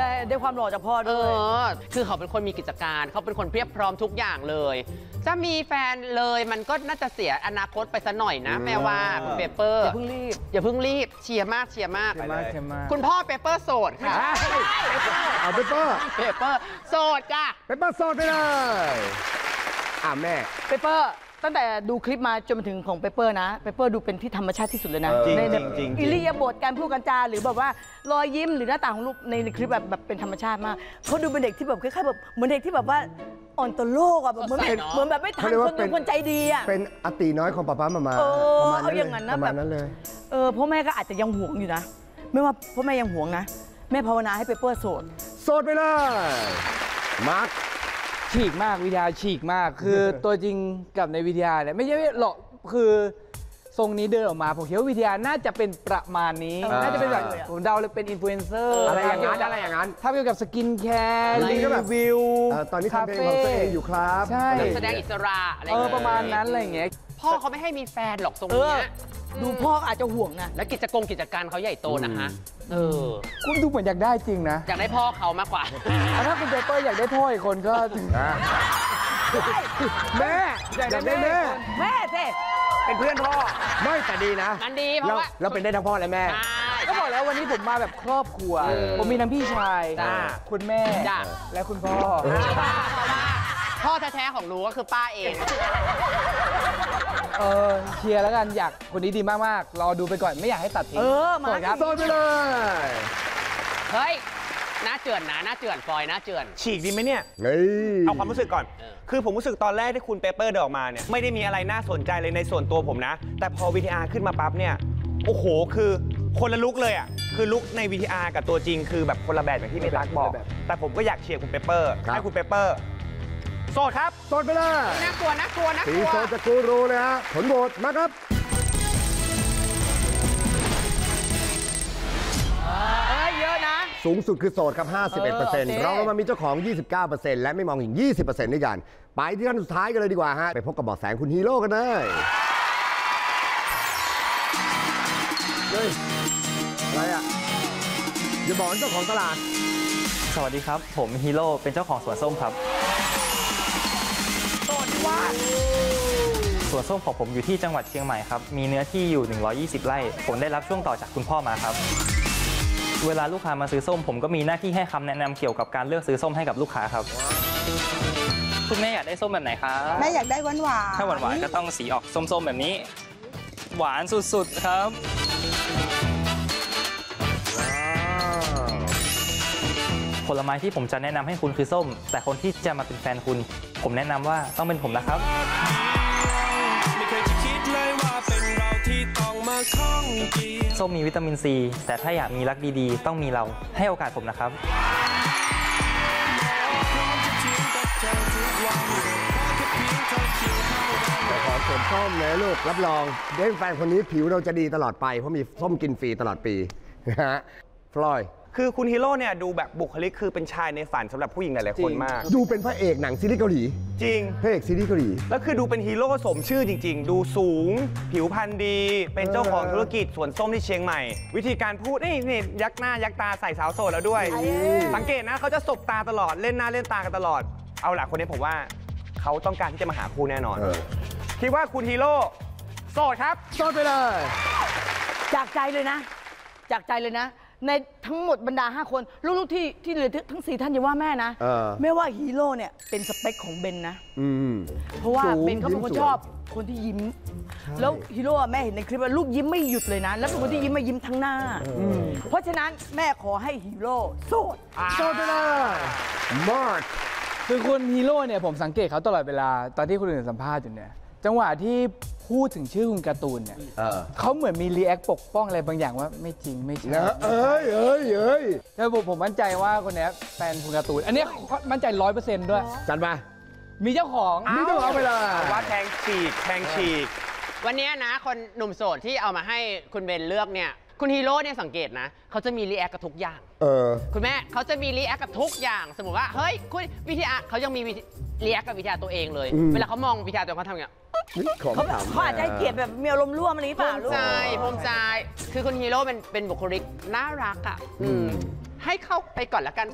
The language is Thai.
ได้ความหล่อจากพ่อด้วยคือเขาเป็นคนมีกิจการเขาเป็นคนเพียบพร้อมทุกอย่างเลยจะมีแฟนเลยมันก็น่าจะเสียอนาคตไปซะหน่อยนะแม่ว่าคุณเปเปอร์อย่าเพิ่งรีบเชียร์มากคุณพ่อเปเปอร์โสดค่ะเอาเปเปอร์โสดจ้ะเปเปอร์โสดไปเลยแม่เปเปอร์ตั้งแต่ดูคลิปมาจนมาถึงของเปเปอร์นะเปเปอร์ดูเป็นที่ธรรมชาติที่สุดเลยนะจริงอิริยาบถการพูดการจาหรือแบบว่ารอยยิ้มหรือหน้าตาของลูกในคลิปแบบเป็นธรรมชาติมากเขาดูเป็นเด็กที่แบบคล้ายๆแบบเหมือนเด็กที่แบบว่าอ่อนต่อโลกอ่ะแบบเหมือนแบบไม่ทันคนใจดีอ่ะเป็นอติน้อยของป้ามาเอาอย่างนั้นนะแบบเลยพ่อแม่ก็อาจจะยังห่วงอยู่นะไม่ว่าพ่อแม่ยังห่วงนะแม่ภาวนาให้เปเปอร์โสดไปเลยมาร์คฉีกมากวิทยาฉีกมากคือตัวจริงกับในวิทยาเนี่ยไม่ใช่หรอกคือทรงนี้เดินออกมาผมคิดว่าวิทยาน่าจะเป็นประมาณนี้น่าจะเป็นแบบผมเดาเลยเป็นอินฟลูเอนเซอร์อะไรอย่างนั้นถ้าเกี่ยวกับสกินแคร์รีวิวตอนนี้ทำเพลงของตัวเองอยู่ครับใช่แสดงอิสระอะไรประมาณนั้นอะไรอย่างเงี้ยพ่อเขาไม่ให้มีแฟนหรอกทรงนี้ดูพ่ออาจจะห่วงนะและกิจการเขาใหญ่โตนะคะคุณดูเหมือนอยากได้จริงนะอยากได้พ่อเขามากกว่าถ้าคุณเปเปอร์อยากได้พ่ออีกคนก็แม่อยากได้แม่สิเป็นเพื่อนพ่อไม่แต่ดีนะมันดีเพราะว่าเราเป็นได้ทั้งพ่อและแม่ก็บอกแล้ววันนี้ผมมาแบบครอบครัวผมมีทั้งพี่ชายคุณแม่และคุณพ่อแท้ๆของหนูก็คือป้าเองเชียร์แล้วกันอยากคนนี้ดีมากๆรอดูไปก่อนไม่อยากให้ตัดทิ้งมาครับโดนไปเลยเฮ้ยน่าเจือนนะน่าเจือนฟอยน่าเจือนฉีกดีไหมเนี่ยเอาความรู้สึกก่อนคือผมรู้สึกตอนแรกที่คุณเปเปอร์เดินออกมาเนี่ยไม่ได้มีอะไรน่าสนใจเลยในส่วนตัวผมนะแต่พอ VTR ขึ้นมาปั๊บเนี่ยโอ้โหคือคนละลุกเลยอ่ะคือลุกใน VTR กับตัวจริงคือแบบคนละแบบอย่างที่เมตักบอกแต่ผมก็อยากเชียร์คุณเปเปอร์ให้คุณเปเปอร์โสดครับโสดไปเลยน่ากลัวสีโสดจะกูรูเลยฮะผลโหวตมาครับเยอะนะสูงสุดคือโสดครับ 51% เรามามีเจ้าของ 29% และไม่มองถึง 20% ด้วยกันไปที่ท่านสุดท้ายกันเลยดีกว่าฮะไปพบกับเบาะแสคุณฮีโร่กันเลยอะไรอ่ะอย่าบอกเจ้าของตลาดสวัสดีครับผมฮีโร่เป็นเจ้าของสวนส้มครับสวนส้มของผมอยู่ที่จังหวัดเชียงใหม่ครับมีเนื้อที่อยู่120 ไร่ผมได้รับช่วงต่อจากคุณพ่อมาครับเวลาลูกค้ามาซื้อส้มผมก็มีหน้าที่ให้คำแนะนำเกี่ยวกับการเลือกซื้อส้มให้กับลูกค้าครับคุณแม่อยากได้ส้มแบบไหนครับแม่อยากได้หวานถ้าหวานก็ต้องสีออกส้มๆแบบนี้หวานสุดๆครับผลไม้ที่ผมจะแนะนำให้คุณคือส้มแต่คนที่จะมาเป็นแฟนคุณผมแนะนำว่าต้องเป็นผมนะครับส้มมีวิตามินซีแต่ถ้าอยากมีรักดีๆต้องมีเราให้โอกาสผมนะครับขอสวนส้มเลยลูกรับรองเด้แฟนคนนี้ผิวเราจะดีตลอดไปเพราะมีส้มกินฟรีตลอดปีนะฮะฟลอยคือคุณฮีโร่เนี่ยดูแบบบุคลิกคือเป็นชายในฝันสำหรับผู้หญิงหลายๆคนมากดูเป็นพระเอกหนังซีรีส์เกาหลีจริงพระเอกซีรีส์เกาหลีแล้วคือดูเป็นฮีโร่สมชื่อจริงๆดูสูงผิวพรรณดีเป็นเจ้าของธุรกิจสวนส้มที่เชียงใหม่วิธีการพูดนี่ยักหน้ายักตาใส่สาวโสดแล้วด้วยสังเกตนะเขาจะสบตาตลอดเล่นหน้าเล่นตากันตลอดเอาล่ะคนนี้ผมว่าเขาต้องการที่จะมาหาคู่แน่นอนคิดว่าคุณฮีโร่โสดครับโสดไปเลยจากใจเลยนะในทั้งหมดบรรดา5 คนลูกๆที่เหลือทั้ง4 ท่านอย่าว่าแม่นะไม่ว่าฮีโร่เนี่ยเป็นสเปคของเบนนะเพราะว่าเบนเขาเป็นคนชอบคนที่ยิ้มแล้วฮีโร่แม่เห็นในคลิปว่าลูกยิ้มไม่หยุดเลยนะแล้วเป็นคนที่ยิ้มมายิ้มทั้งหน้าเพราะฉะนั้นแม่ขอให้ฮีโร่โสดไปเลยมาร์คคือคุณฮีโร่เนี่ยผมสังเกตเขาตลอดเวลาตอนที่คนอื่นสัมภาษณ์อยู่เนี่ยจังหวะที่พูดถึงชื่อคุณการ์ตูนเนี่ยเขาเหมือนมีรีแอคปกป้องอะไรบางอย่างว่าไม่จริงไม่ใช่แล้วผมมั่นใจว่าคนนี้แฟนคุณการ์ตูนอันนี้มั่นใจ100%ด้วยจัดมามีเจ้าของไปเลยว่าแทงฉีกวันนี้นะคนหนุ่มโสดที่เอามาให้คุณเบนเลือกเนี่ยคุณฮีโร่เนี่ยสังเกตนะเขาจะมีรีแอคกับทุกอย่างคุณแม่เขาจะมีรีแอคกับทุกอย่างสมมติว่าเฮ้ยคุณวิทยาเขายังมีรีแอคกับวิทยาตัวเองเลยเวลาเขามองวิทยาตัวเขาทำอย่างเขาอาจจะเกลียดแบบมีอารมณ์ร่วมอะไรเปล่าภูมิใจคือคุณฮีโร่เป็นบุคลิกน่ารักอ่ะให้เข้าไปก่อนละกัน